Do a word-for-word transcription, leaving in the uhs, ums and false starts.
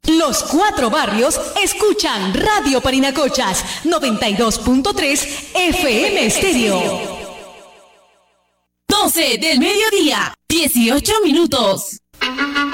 Los cuatro barrios escuchan Radio Parinacochas noventa y dos punto tres F M Estéreo. doce del mediodía, dieciocho minutos.